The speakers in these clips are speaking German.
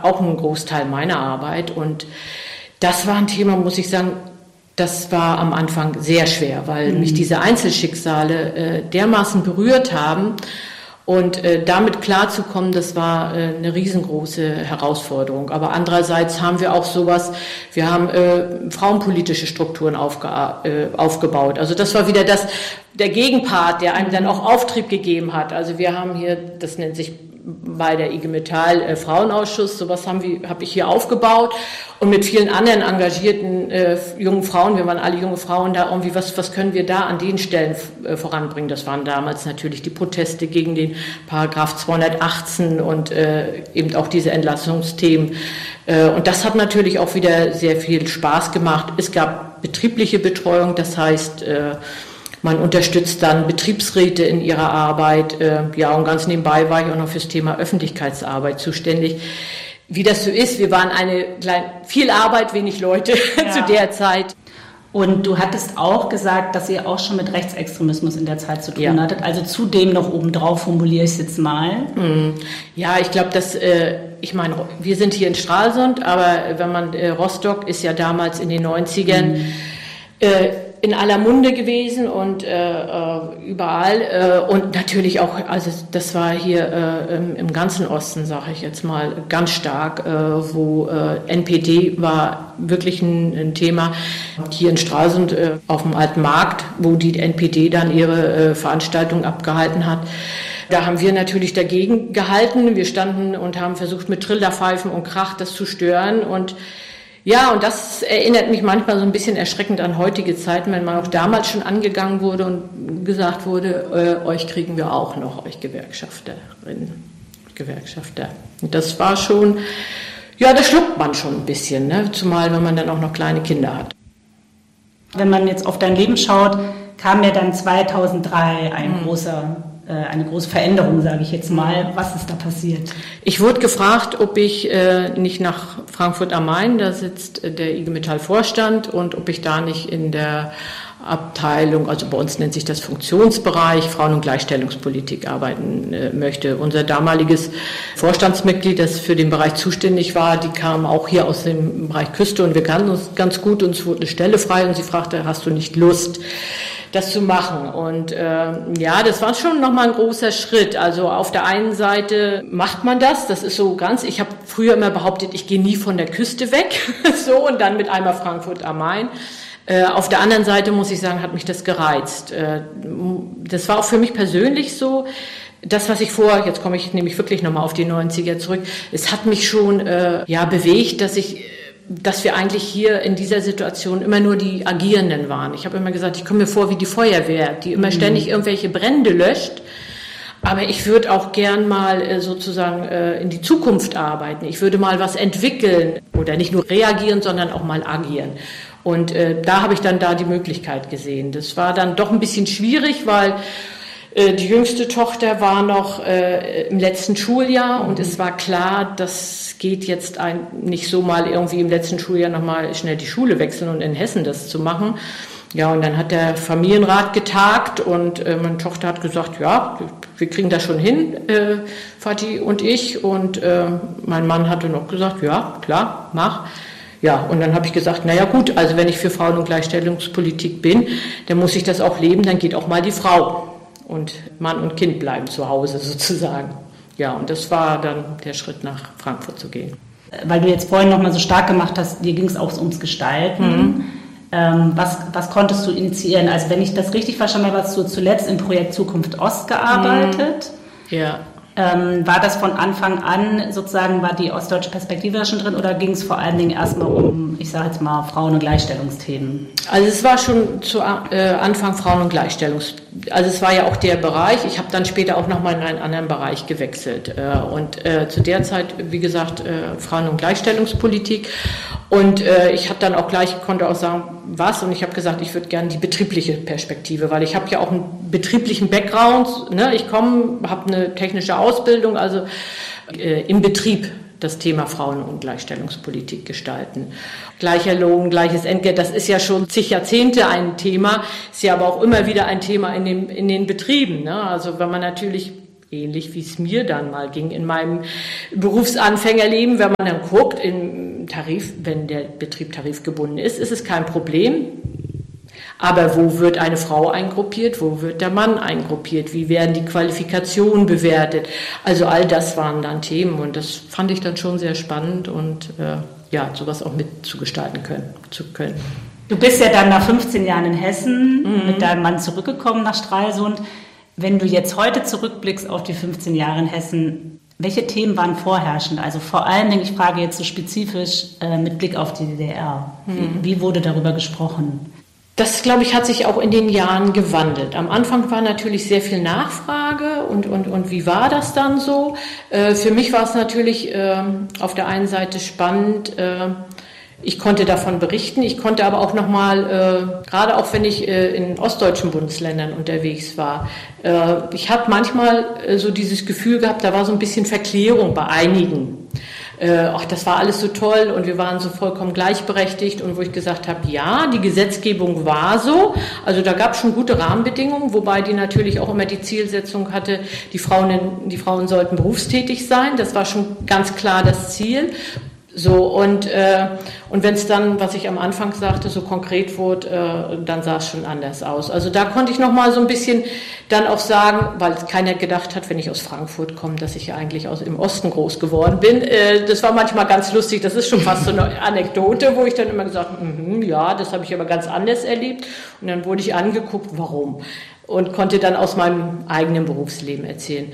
auch ein Großteil meiner Arbeit. Und das war ein Thema, muss ich sagen, das war am Anfang sehr schwer, weil mich diese Einzelschicksale dermaßen berührt haben. Und damit klarzukommen, das war eine riesengroße Herausforderung. Aber andererseits haben wir auch sowas, wir haben frauenpolitische Strukturen aufgebaut. Also das war wieder der Gegenpart, der einem dann auch Auftrieb gegeben hat. Also wir haben hier, das nennt sich bei der IG Metall Frauenausschuss, sowas habe ich hier aufgebaut und mit vielen anderen engagierten jungen Frauen, wir waren alle junge Frauen da, irgendwie was können wir da an den Stellen voranbringen. Das waren damals natürlich die Proteste gegen den Paragraph 218 und eben auch diese Entlassungsthemen. Und das hat natürlich auch wieder sehr viel Spaß gemacht. Es gab betriebliche Betreuung, das heißt, man unterstützt dann Betriebsräte in ihrer Arbeit. Und ganz nebenbei war ich auch noch fürs Thema Öffentlichkeitsarbeit zuständig. Wie das so ist, wir waren viel Arbeit, wenig Leute zu der Zeit. Und du hattest auch gesagt, dass ihr auch schon mit Rechtsextremismus in der Zeit zu tun hattet. Also zudem noch obendrauf formuliere ich es jetzt mal. Ja, ich glaube, wir sind hier in Stralsund, aber wenn man, Rostock ist ja damals in den 90ern, in aller Munde gewesen und überall und natürlich auch, also das war hier im ganzen Osten, sage ich jetzt mal, ganz stark, wo NPD war wirklich ein Thema. Hier in Stralsund auf dem Alten Markt, wo die NPD dann ihre Veranstaltung abgehalten hat. Da haben wir natürlich dagegen gehalten. Wir standen und haben versucht, mit Trillerpfeifen und Krach das zu stören und das erinnert mich manchmal so ein bisschen erschreckend an heutige Zeiten, wenn man auch damals schon angegangen wurde und gesagt wurde, euch kriegen wir auch noch, euch Gewerkschafterinnen, Gewerkschafter. Und das war schon, das schluckt man schon ein bisschen, ne? Zumal wenn man dann auch noch kleine Kinder hat. Wenn man jetzt auf dein Leben schaut, kam ja dann 2003 eine große Veränderung, sage ich jetzt mal. Was ist da passiert? Ich wurde gefragt, ob ich nicht nach Frankfurt am Main, da sitzt der IG Metall Vorstand, und ob ich da nicht in der Abteilung, also bei uns nennt sich das Funktionsbereich, Frauen- und Gleichstellungspolitik arbeiten möchte. Unser damaliges Vorstandsmitglied, das für den Bereich zuständig war, die kam auch hier aus dem Bereich Küste und wir kannten uns ganz gut, uns wurde eine Stelle frei und sie fragte, hast du nicht Lust, das zu machen? Und das war schon nochmal ein großer Schritt. Also auf der einen Seite macht man das ist so ich habe früher immer behauptet, ich gehe nie von der Küste weg, so, und dann mit einmal Frankfurt am Main. Auf der anderen Seite, muss ich sagen, hat mich das gereizt. Das war auch für mich persönlich so, das, was ich jetzt komme ich nämlich wirklich nochmal auf die 90er zurück, es hat mich schon bewegt, dass wir eigentlich hier in dieser Situation immer nur die Agierenden waren. Ich habe immer gesagt, ich komme mir vor wie die Feuerwehr, die immer ständig irgendwelche Brände löscht. Aber ich würde auch gern mal sozusagen in die Zukunft arbeiten. Ich würde mal was entwickeln oder nicht nur reagieren, sondern auch mal agieren. Und da habe ich dann die Möglichkeit gesehen. Das war dann doch ein bisschen schwierig, weil die jüngste Tochter war noch im letzten Schuljahr und es war klar, das geht jetzt nicht so mal irgendwie im letzten Schuljahr nochmal schnell die Schule wechseln und in Hessen das zu machen. Ja, und dann hat der Familienrat getagt und meine Tochter hat gesagt, ja, wir kriegen das schon hin, Vati und ich. Und mein Mann hatte noch gesagt, ja, klar, mach. Ja, und dann habe ich gesagt, naja gut, also wenn ich für Frauen- und Gleichstellungspolitik bin, dann muss ich das auch leben, dann geht auch mal die Frau. Und Mann und Kind bleiben zu Hause sozusagen. Ja, und das war dann der Schritt, nach Frankfurt zu gehen. Weil du jetzt vorhin nochmal so stark gemacht hast, dir ging es auch ums Gestalten. Was konntest du initiieren? Also wenn ich das richtig verstanden habe, hast du zuletzt im Projekt Zukunft Ost gearbeitet. Ja. War das von Anfang an sozusagen, war die ostdeutsche Perspektive da schon drin oder ging es vor allen Dingen erstmal um, ich sage jetzt mal, Frauen- und Gleichstellungsthemen? Also es war schon zu Anfang Frauen- und also es war ja auch der Bereich, ich habe dann später auch nochmal in einen anderen Bereich gewechselt und zu der Zeit, wie gesagt, Frauen- und Gleichstellungspolitik und ich habe dann auch konnte auch sagen, was, und ich habe gesagt, ich würde gerne die betriebliche Perspektive, weil ich habe ja auch einen betrieblichen Background, ne? Ich habe eine technische Ausbildung, also im Betrieb das Thema Frauen- und Gleichstellungspolitik gestalten. Gleicher Lohn, gleiches Entgelt, das ist ja schon zig Jahrzehnte ein Thema, ist ja aber auch immer wieder ein Thema in den Betrieben, ne? Also wenn man natürlich ähnlich wie es mir dann mal ging in meinem Berufsanfängerleben. Wenn man dann guckt, im Tarif, wenn der Betrieb tarifgebunden ist, ist es kein Problem. Aber wo wird eine Frau eingruppiert, wo wird der Mann eingruppiert, wie werden die Qualifikationen bewertet? Also all das waren dann Themen und das fand ich dann schon sehr spannend und sowas auch mitzugestalten zu können. Du bist ja dann nach 15 Jahren in Hessen mit deinem Mann zurückgekommen nach Stralsund. Wenn du jetzt heute zurückblickst auf die 15 Jahre in Hessen, welche Themen waren vorherrschend? Also vor allen Dingen, ich frage jetzt so spezifisch mit Blick auf die DDR. Wie wurde darüber gesprochen? Das, glaube ich, hat sich auch in den Jahren gewandelt. Am Anfang war natürlich sehr viel Nachfrage und wie war das dann so? Für mich war es natürlich auf der einen Seite spannend. Ich konnte davon berichten. Ich konnte aber auch nochmal, gerade auch wenn ich in ostdeutschen Bundesländern unterwegs war, ich habe manchmal so dieses Gefühl gehabt, da war so ein bisschen Verklärung bei einigen. Das war alles so toll und wir waren so vollkommen gleichberechtigt und wo ich gesagt habe, ja, die Gesetzgebung war so, also da gab es schon gute Rahmenbedingungen, wobei die natürlich auch immer die Zielsetzung hatte, die Frauen sollten berufstätig sein, das war schon ganz klar das Ziel. So, und wenn es dann, was ich am Anfang sagte, so konkret wurde, dann sah es schon anders aus. Also da konnte ich nochmal so ein bisschen dann auch sagen, weil keiner gedacht hat, wenn ich aus Frankfurt komme, dass ich ja eigentlich im Osten groß geworden bin. Das war manchmal ganz lustig, das ist schon fast so eine Anekdote, wo ich dann immer gesagt habe, ja, das habe ich aber ganz anders erlebt. Und dann wurde ich angeguckt, warum? Und konnte dann aus meinem eigenen Berufsleben erzählen.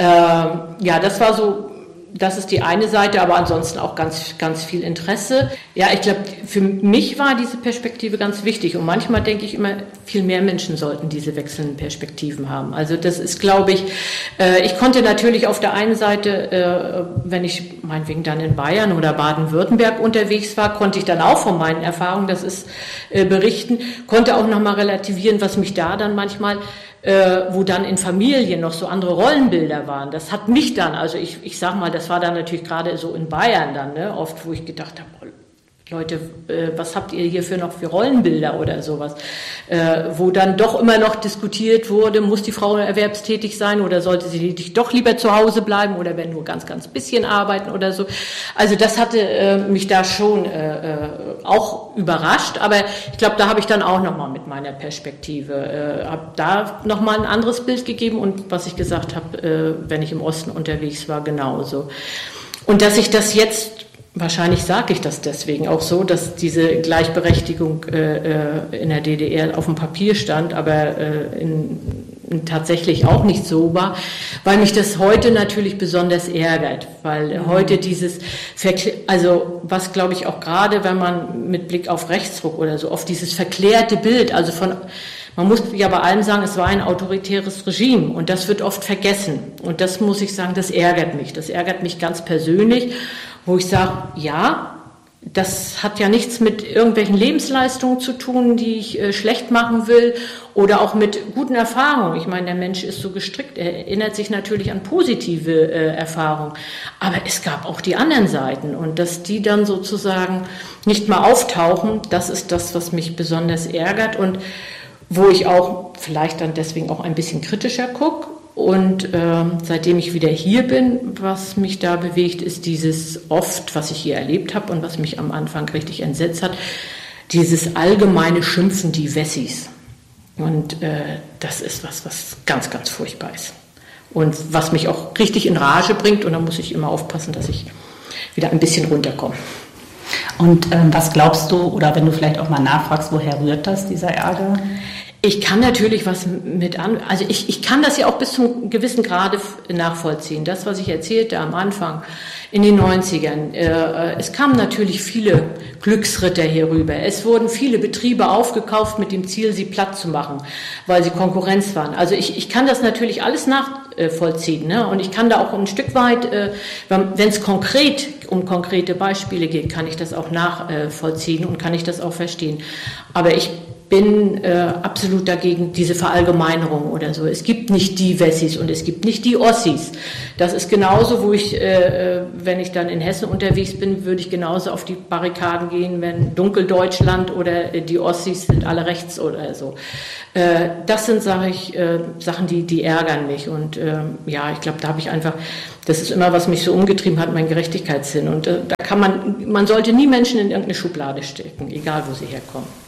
Das war so... Das ist die eine Seite, aber ansonsten auch ganz, ganz viel Interesse. Ja, ich glaube, für mich war diese Perspektive ganz wichtig und manchmal denke ich immer, viel mehr Menschen sollten diese wechselnden Perspektiven haben. Also das ist, glaube ich, ich konnte natürlich auf der einen Seite, wenn ich meinetwegen dann in Bayern oder Baden-Württemberg unterwegs war, konnte ich dann auch von meinen Erfahrungen, das ist berichten, konnte auch nochmal relativieren, was mich da dann manchmal wo dann in Familien noch so andere Rollenbilder waren. Das hat mich dann, also ich sag mal, das war dann natürlich gerade so in Bayern dann, ne, oft, wo ich gedacht habe, Leute, was habt ihr hier für Rollenbilder oder sowas? Wo dann doch immer noch diskutiert wurde, muss die Frau erwerbstätig sein oder sollte sie doch lieber zu Hause bleiben oder wenn nur ganz, ganz bisschen arbeiten oder so. Also das hatte mich da schon auch überrascht, aber ich glaube, da habe ich dann auch nochmal mit meiner Perspektive, habe da nochmal ein anderes Bild gegeben und was ich gesagt habe, wenn ich im Osten unterwegs war, genauso. Und dass ich das jetzt wahrscheinlich sage ich das deswegen auch so, dass diese Gleichberechtigung in der DDR auf dem Papier stand, aber tatsächlich auch nicht so war, weil mich das heute natürlich besonders ärgert, weil heute also was glaube ich auch gerade, wenn man mit Blick auf Rechtsruck oder so, auf dieses verklärte Bild, also man muss ja bei allem sagen, es war ein autoritäres Regime und das wird oft vergessen und das muss ich sagen, das ärgert mich ganz persönlich, wo ich sage, ja, das hat ja nichts mit irgendwelchen Lebensleistungen zu tun, die ich schlecht machen will oder auch mit guten Erfahrungen. Ich meine, der Mensch ist so gestrickt, er erinnert sich natürlich an positive Erfahrungen, aber es gab auch die anderen Seiten und dass die dann sozusagen nicht mal auftauchen, das ist das, was mich besonders ärgert und wo ich auch vielleicht dann deswegen auch ein bisschen kritischer gucke. Und seitdem ich wieder hier bin, was mich da bewegt, ist dieses oft, was ich hier erlebt habe und was mich am Anfang richtig entsetzt hat, dieses allgemeine Schimpfen, die Wessis. Und das ist was ganz, ganz furchtbar ist. Und was mich auch richtig in Rage bringt. Und da muss ich immer aufpassen, dass ich wieder ein bisschen runterkomme. Und was glaubst du, oder wenn du vielleicht auch mal nachfragst, woher rührt das, dieser Ärger? Ich kann natürlich also ich kann das ja auch bis zum gewissen Grade nachvollziehen. Das, was ich erzählte am Anfang in den 90ern, es kamen natürlich viele Glücksritter hier rüber. Es wurden viele Betriebe aufgekauft mit dem Ziel, sie platt zu machen, weil sie Konkurrenz waren. Also ich kann das natürlich alles nachvollziehen, ne? Und ich kann da auch ein Stück weit, wenn es um konkrete Beispiele geht, kann ich das auch nachvollziehen und kann ich das auch verstehen. Aber ich bin absolut dagegen diese Verallgemeinerung oder so. Es gibt nicht die Wessis und es gibt nicht die Ossis. Das ist genauso, wo ich, wenn ich dann in Hessen unterwegs bin, würde ich genauso auf die Barrikaden gehen, wenn Dunkeldeutschland oder die Ossis sind alle rechts oder so. Das sind, sage ich, Sachen, die ärgern mich. Und ja, ich glaube, da habe ich einfach, das ist immer, was mich so umgetrieben hat, mein Gerechtigkeitssinn. Und da kann man sollte nie Menschen in irgendeine Schublade stecken, egal wo sie herkommen.